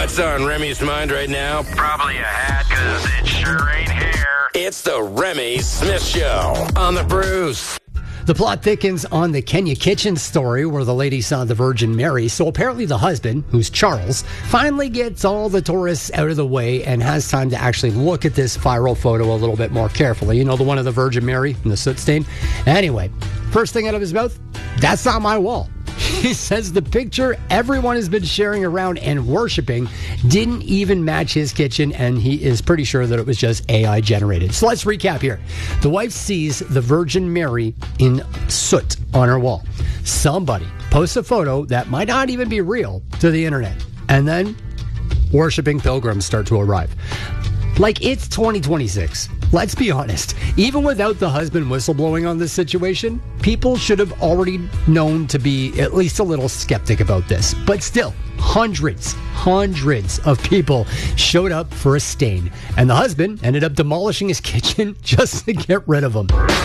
What's on Remy's mind right now? Probably a hat, because it sure ain't hair. It's the Remy Smith Show on the Bruce. The plot thickens on the Kenya Kitchen story where the lady saw the Virgin Mary. So apparently the husband, who's Charles, finally gets all the tourists out of the way and has time to actually look at this viral photo a little bit more carefully. You know, the one of the Virgin Mary and the soot stain? Anyway, first thing out of his mouth, that's not my wall. He says the picture everyone has been sharing around and worshiping didn't even match his kitchen, and he is pretty sure that it was just AI generated. So let's recap here. The wife sees the Virgin Mary in soot on her wall. Somebody posts a photo that might not even be real to the internet, and then worshiping pilgrims start to arrive. Like, it's 2026. Let's be honest. Even without the husband whistleblowing on this situation, people should have already known to be at least a little skeptic about this. But still, hundreds of people showed up for a stain. And the husband ended up demolishing his kitchen just to get rid of them.